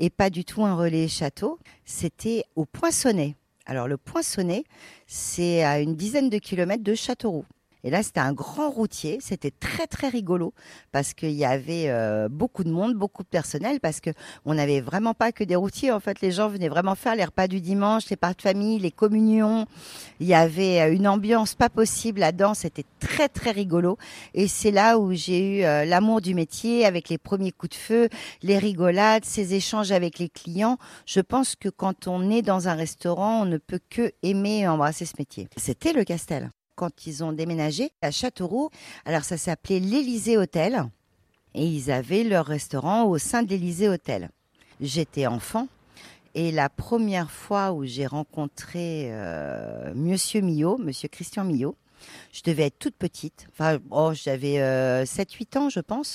et pas du tout un relais château. C'était au Poinçonnet. Alors le Poinçonnet, c'est à une dizaine de kilomètres de Châteauroux. Et là, c'était un grand routier. C'était très, très rigolo parce qu'il y avait beaucoup de monde, beaucoup de personnel parce que on n'avait vraiment pas que des routiers. En fait, les gens venaient vraiment faire les repas du dimanche, les repas de famille, les communions. Il y avait une ambiance pas possible là-dedans. C'était très, très rigolo. Et c'est là où j'ai eu l'amour du métier avec les premiers coups de feu, les rigolades, ces échanges avec les clients. Je pense que quand on est dans un restaurant, on ne peut que aimer et embrasser ce métier. C'était le Castel. Quand ils ont déménagé à Châteauroux, alors ça s'appelait l'Élysée Hôtel et ils avaient leur restaurant au sein de l'Élysée Hôtel. J'étais enfant et la première fois où j'ai rencontré Monsieur Christian Millot, je devais être toute petite, j'avais 7-8 ans je pense.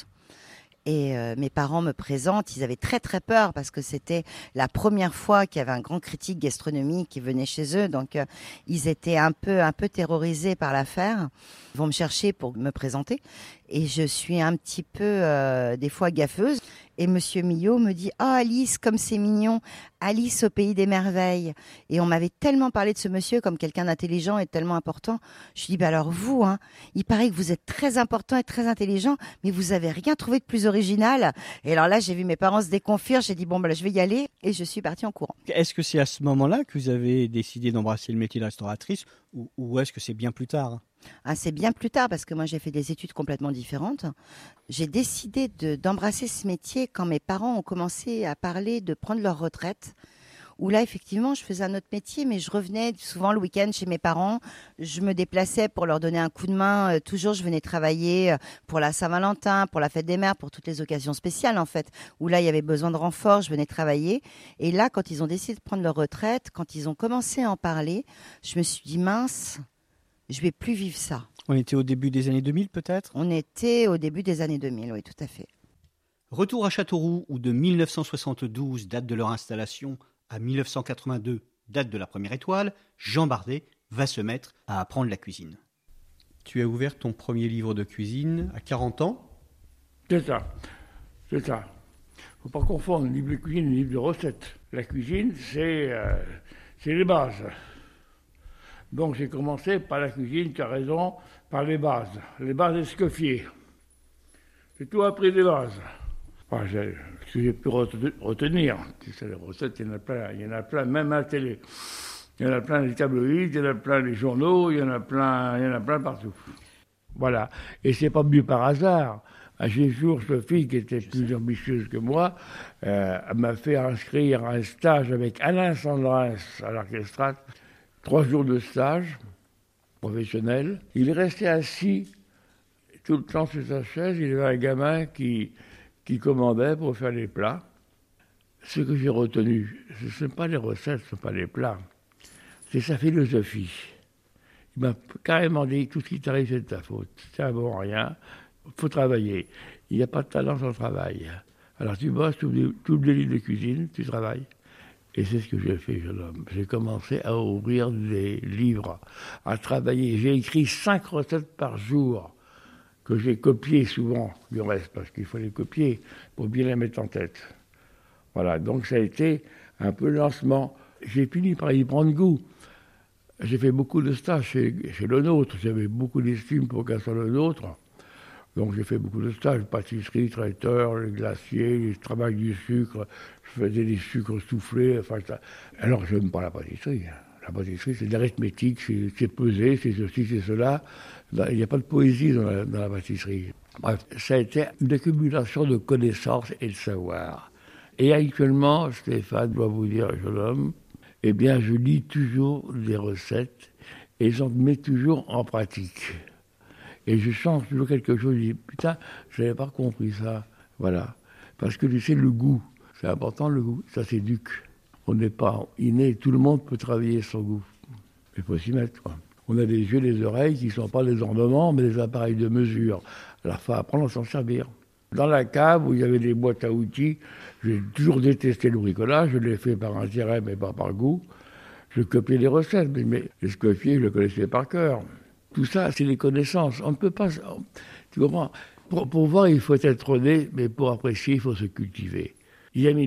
Et mes parents me présentent, ils avaient très très peur parce que c'était la première fois qu'il y avait un grand critique gastronomique qui venait chez eux. Donc ils étaient un peu terrorisés par l'affaire. Ils vont me chercher pour me présenter et je suis un petit peu des fois gaffeuse. Et Monsieur Millot me dit « Oh Alice, comme c'est mignon, Alice au pays des merveilles ». Et on m'avait tellement parlé de ce monsieur comme quelqu'un d'intelligent et tellement important. Je lui dis « alors vous, il paraît que vous êtes très important et très intelligent, mais vous avez rien trouvé de plus original ». Et alors là, j'ai vu mes parents se déconfire, j'ai dit « bon, je vais y aller » et je suis partie en courant. Est-ce que c'est à ce moment-là que vous avez décidé d'embrasser le métier de restauratrice ou est-ce que c'est bien plus tard ? C'est bien plus tard parce que moi j'ai fait des études complètement différentes. J'ai décidé d'embrasser ce métier quand mes parents ont commencé à parler de prendre leur retraite. Où là effectivement je faisais un autre métier mais je revenais souvent le week-end chez mes parents. Je me déplaçais pour leur donner un coup de main. Toujours je venais travailler pour la Saint-Valentin, pour la fête des mères, pour toutes les occasions spéciales en fait. Où là il y avait besoin de renfort, je venais travailler. Et là quand ils ont décidé de prendre leur retraite, quand ils ont commencé à en parler, je me suis dit mince, je vais plus vivre ça. On était au début des années 2000 peut-être ? On était au début des années 2000, oui, tout à fait. Retour à Châteauroux, où de 1972, date de leur installation, à 1982, date de la première étoile, Jean Bardet va se mettre à apprendre la cuisine. Tu as ouvert ton premier livre de cuisine à 40 ans ? C'est ça. Il ne faut pas confondre livre de cuisine et livre de recettes. La cuisine, c'est les bases. Donc j'ai commencé par la cuisine, tu as raison, par les bases Escoffier. J'ai tout appris des bases. Ce que j'ai pu retenir. Tu sais, les recettes, il y en a plein, même à la télé. Il y en a plein les tabloïds, il y en a plein les journaux, il y en a plein partout. Voilà. Et c'est pas mieux par hasard. Un jour, Sophie, qui était plus ambitieuse que moi, m'a fait inscrire à un stage avec Alain Sandrins à l'orchestrate. 3 jours de stage professionnel. Il restait assis tout le temps sur sa chaise. Il y avait un gamin qui commandait pour faire les plats. Ce que j'ai retenu, ce ne sont pas les recettes, ce ne sont pas les plats. C'est sa philosophie. Il m'a carrément dit, tout ce qui t'arrive, c'est de ta faute. C'est un bon rien, il faut travailler. Il n'y a pas de talent sans travail. Alors tu bosses, tu ouvres des livres de cuisine, tu travailles. Et c'est ce que j'ai fait, jeune homme. J'ai commencé à ouvrir des livres, à travailler. J'ai écrit 5 recettes par jour, que j'ai copiées souvent, du reste, parce qu'il faut les copier pour bien les mettre en tête. Voilà, donc ça a été un peu le lancement. J'ai fini par y prendre goût. J'ai fait beaucoup de stages chez Le Nôtre. J'avais beaucoup d'estime pour qu'elle soit Le Nôtre. Donc j'ai fait beaucoup de stages, pâtisserie, traiteur, les glaciers, le travail du sucre. Je faisais des sucres soufflés. Alors je n'aime pas la pâtisserie. La pâtisserie, c'est de l'arithmétique, c'est pesé, c'est ceci, c'est cela. Il n'y a pas de poésie dans la pâtisserie. Bref, ça a été une accumulation de connaissances et de savoir. Et actuellement, Stéphane doit vous dire, jeune homme, eh bien, je lis toujours des recettes et j'en mets toujours en pratique. Et je change toujours quelque chose. Je dis, putain, je n'avais pas compris ça. Voilà. Parce que tu sais, le goût, c'est important le goût, ça s'éduque. On n'est pas inné, tout le monde peut travailler son goût. Il faut s'y mettre, quoi. On a des yeux, des oreilles qui ne sont pas des ornements, mais des appareils de mesure. Alors il faut apprendre à s'en servir. Dans la cave où il y avait des boîtes à outils, j'ai toujours détesté le bricolage, je l'ai fait par intérêt mais pas par goût. Je copiais les recettes, mais les Escoffier, je le connaissais par cœur. Tout ça, c'est des connaissances. On ne peut pas... Tu comprends ? Pour voir, il faut être né, mais pour apprécier, il faut se cultiver. Il y a